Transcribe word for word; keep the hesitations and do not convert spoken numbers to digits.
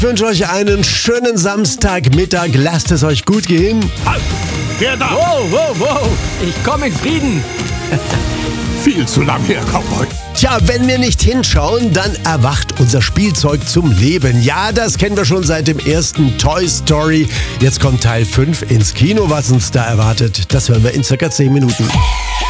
Ich wünsche euch einen schönen Samstagmittag. Lasst es euch gut gehen. Halt! Wer da? Wow, wow, wow. Ich komme in Frieden. Viel zu lang her, Cowboy. Tja, wenn wir nicht hinschauen, dann erwacht unser Spielzeug zum Leben. Ja, das kennen wir schon seit dem ersten Toy Story. Jetzt kommt Teil fünf ins Kino. Was uns da erwartet, das hören wir in circa zehn Minuten.